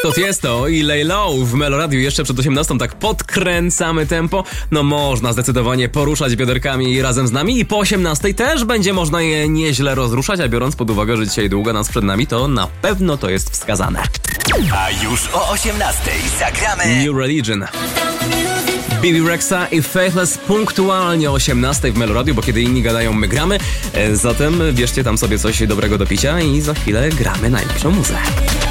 To Tiesto i Lay Low w Meloradiu jeszcze przed 18, tak podkręcamy tempo. No można zdecydowanie poruszać bioderkami razem z nami i po 18 też będzie można je nieźle rozruszać, a biorąc pod uwagę, że dzisiaj długo nas przed nami, to na pewno to jest wskazane. A już o 18 zagramy New Religion. Bibi Rexa i Faithless punktualnie o 18 w Meloradiu, bo kiedy inni gadają, my gramy. Zatem bierzcie tam sobie coś dobrego do picia i za chwilę gramy najlepszą muzykę.